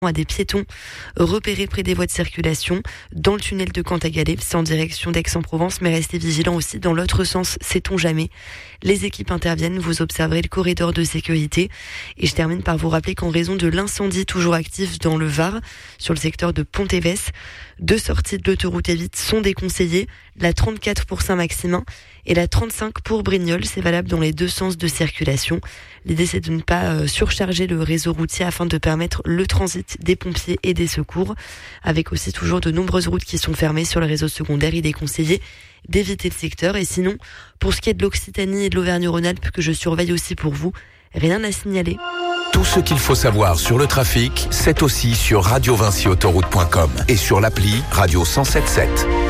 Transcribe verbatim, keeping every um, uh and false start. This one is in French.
à des piétons repérés près des voies de circulation dans le tunnel de Cantagalès, c'est en direction d'Aix-en-Provence, mais restez vigilants aussi dans l'autre sens, sait-on jamais. Les équipes interviennent, vous observerez le corridor de sécurité. Et je termine par vous rappeler qu'en raison de l'incendie toujours actif dans le Var, sur le secteur de Pont-Évès, deux sorties de l'autoroute A huit sont déconseillées, la trente-quatre pour Saint-Maximin et la trente-cinq pour Brignoles, c'est valable dans les deux sens de circulation. L'idée, c'est de ne pas surcharger le réseau routier afin de permettre le transit des pompiers et des secours, avec aussi toujours de nombreuses routes qui sont fermées sur le réseau secondaire. Il est conseillé d'éviter le secteur. Et sinon, pour ce qui est de l'Occitanie et de l'Auvergne-Rhône-Alpes, que je surveille aussi pour vous, rien à signaler. Tout ce qu'il faut savoir sur le trafic, c'est aussi sur radio vinci autoroute point com et sur l'appli Radio cent sept sept.